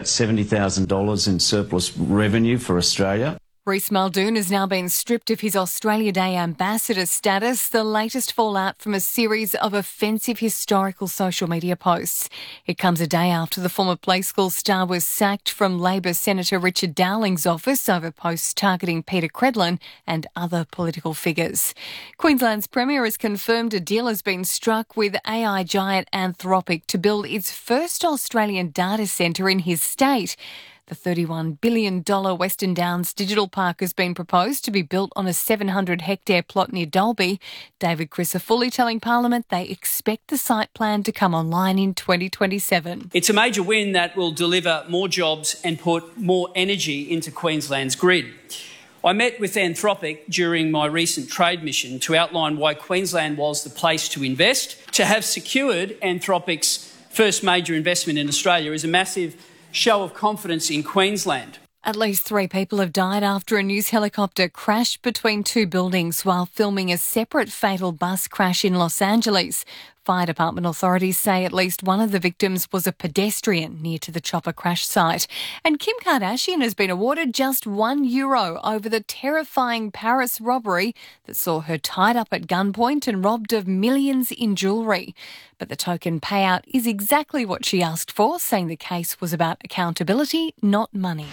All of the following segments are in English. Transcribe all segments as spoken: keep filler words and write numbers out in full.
about seventy thousand dollars in surplus revenue for Australia. Rhys Muldoon has now been stripped of his Australia Day ambassador status, the latest fallout from a series of offensive historical social media posts. It comes a day after the former Play School star was sacked from Labor Senator Richard Dowling's office over posts targeting Peter Credlin and other political figures. Queensland's Premier has confirmed a deal has been struck with A I giant Anthropic to build its first Australian data centre in his state. The thirty-one billion dollars Western Downs Digital Park has been proposed to be built on a seven hundred hectare plot near Dalby. David Crisafulli telling Parliament they expect the site plan to come online in twenty twenty-seven. It's a major win that will deliver more jobs and put more energy into Queensland's grid. I met with Anthropic during my recent trade mission to outline why Queensland was the place to invest. To have secured Anthropic's first major investment in Australia is a massive show of confidence in Queensland. At least three people have died after a news helicopter crashed between two buildings while filming a separate fatal bus crash in Los Angeles. Fire department authorities say at least one of the victims was a pedestrian near to the chopper crash site. And Kim Kardashian has been awarded just one euro over the terrifying Paris robbery that saw her tied up at gunpoint and robbed of millions in jewellery. But the token payout is exactly what she asked for, saying the case was about accountability, not money.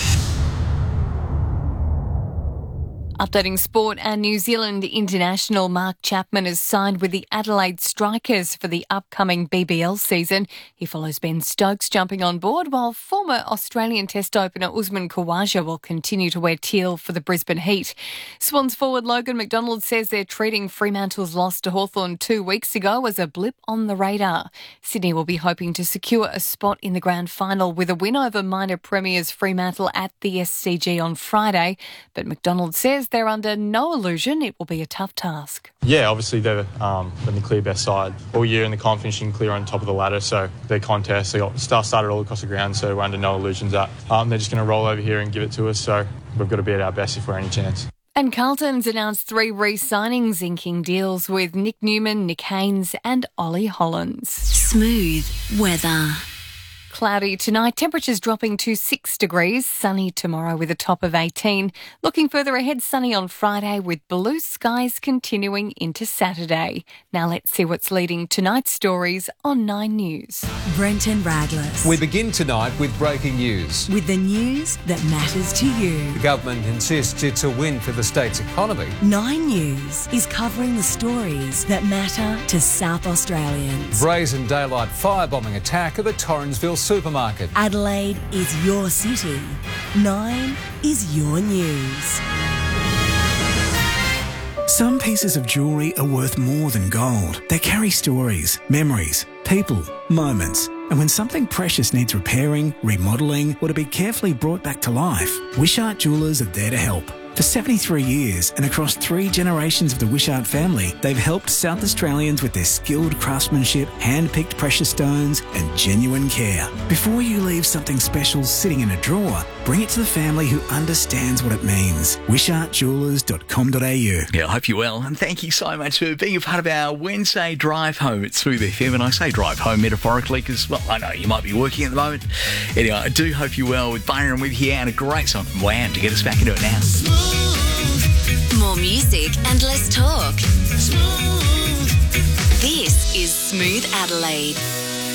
Updating sport, and New Zealand international Mark Chapman has signed with the Adelaide Strikers for the upcoming B B L season. He follows Ben Stokes jumping on board, while former Australian Test opener Usman Khawaja will continue to wear teal for the Brisbane Heat. Swans forward Logan McDonald says they're treating Fremantle's loss to Hawthorn two weeks ago as a blip on the radar. Sydney will be hoping to secure a spot in the grand final with a win over minor premiers Fremantle at the S C G on Friday, but McDonald says they're under no illusion it will be a tough task. Yeah, obviously they've um, been the clear best side all year in the comp, finishing clear on top of the ladder, so their contest, they got star started all across the ground, so we're under no illusions that um, they're just going to roll over here and give it to us, so we've got to be at our best if we're any chance. And Carlton's announced three re-signings, inking deals with Nick Newman, Nick Haynes and Ollie Hollins. Smooth weather. Cloudy tonight, temperatures dropping to six degrees, sunny tomorrow with a top of eighteen. Looking further ahead, sunny on Friday with blue skies continuing into Saturday. Now let's see what's leading tonight's stories on Nine News. Brenton Radless. We begin tonight with breaking news. With the news that matters to you. The government insists it's a win for the state's economy. Nine News is covering the stories that matter to South Australians. Brazen daylight firebombing attack of a Torrensville supermarket. Adelaide is your city. Nine is your news. Some pieces of jewellery are worth more than gold. They carry stories, memories, people, moments. And when something precious needs repairing, remodelling, or to be carefully brought back to life, Wishart Jewellers are there to help. For seventy-three years and across three generations of the Wishart family, they've helped South Australians with their skilled craftsmanship, hand-picked precious stones and genuine care. Before you leave something special sitting in a drawer, bring it to the family who understands what it means. wishart jewellers dot com dot a u. Yeah, I hope you're well, and thank you so much for being a part of our Wednesday drive home at Smooth F M. And I say drive home metaphorically because, well, I know you might be working at the moment. Anyway, I do hope you're well with Byron with you, and a great song from Wham to get us back into it now. More music and less talk. Smooth. This is Smooth Adelaide.